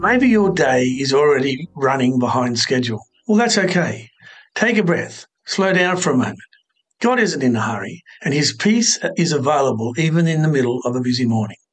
Maybe your day is already running behind schedule. Well, that's okay. Take a breath. Slow down for a moment. God isn't in a hurry, and His peace is available even in the middle of a busy morning.